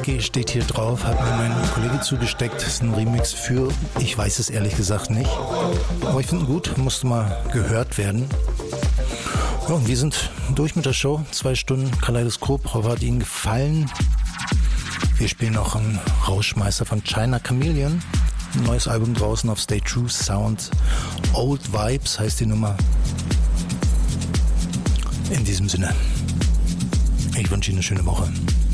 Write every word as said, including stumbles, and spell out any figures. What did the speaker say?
Lucky steht hier drauf, hat mir mein Kollege zugesteckt. Das ist ein Remix für, ich weiß es ehrlich gesagt nicht. Aber ich finde ihn gut, musste mal gehört werden. Ja, und wir sind durch mit der Show. Zwei Stunden Kaleidoskop. Hoffe, hat Ihnen gefallen. Wir spielen noch einen Rauschmeister von China Chameleon. Ein neues Album draußen auf Stay True Sound. Old Vibes heißt die Nummer. In diesem Sinne, ich wünsche Ihnen eine schöne Woche.